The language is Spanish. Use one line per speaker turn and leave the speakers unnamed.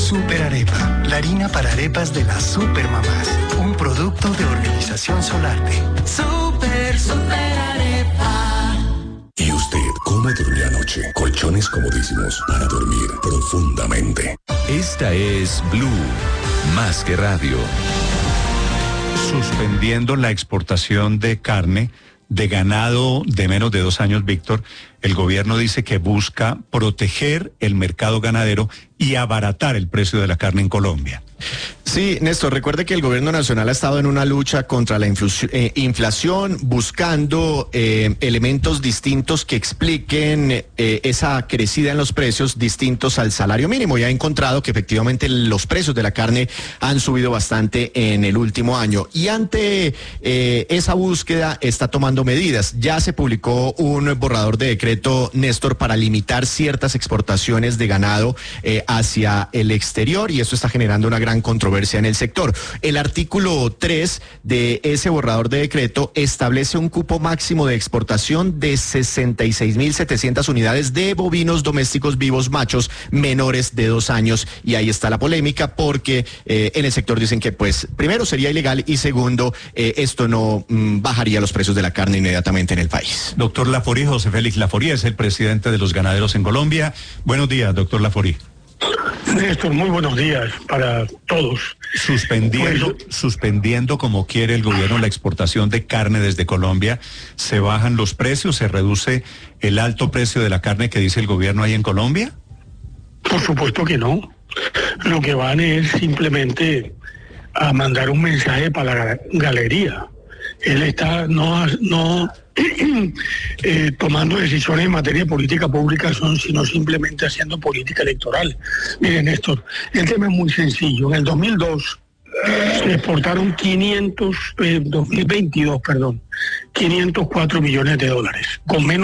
Super Arepa, la harina para arepas de las supermamás. Un producto de Organización Solarte.
Super Arepa.
¿Y usted cómo durmió anoche? Colchones comodísimos para dormir profundamente.
Esta es Blue, más que radio.
Suspendiendo la exportación de carne de ganado de menos de 2 años, Víctor, el gobierno dice que busca proteger el mercado ganadero y abaratar el precio de la carne en Colombia.
Sí, Néstor, recuerde que el gobierno nacional ha estado en una lucha contra la inflación, buscando elementos distintos que expliquen esa crecida en los precios distintos al salario mínimo, y ha encontrado que efectivamente los precios de la carne han subido bastante en el último año. Y ante esa búsqueda está tomando medidas. Ya se publicó un borrador de decreto, Néstor, para limitar ciertas exportaciones de ganado hacia el exterior, y esto está generando una gran controversia en el sector. El artículo 3 de ese borrador de decreto establece un cupo máximo de exportación de 66.700 unidades de bovinos domésticos vivos machos menores de 2 años, y ahí está la polémica porque en el sector dicen que, pues, primero sería ilegal y segundo, esto no bajaría los precios de la carne inmediatamente en el país.
Doctor Laforí, José Félix Laforí es el presidente de los ganaderos en Colombia. Buenos días, doctor Laforí.
Néstor, muy buenos días para todos.
Suspendiendo como quiere el gobierno la exportación de carne desde Colombia, ¿se bajan los precios, se reduce el alto precio de la carne que dice el gobierno ahí en Colombia?
Por supuesto que no. Lo que van es simplemente a mandar un mensaje para la galería. Él está no tomando decisiones en materia de política pública, sino simplemente haciendo política electoral. Miren, Néstor, el tema es muy sencillo. En el 2002 se exportaron 504 millones de dólares, con menos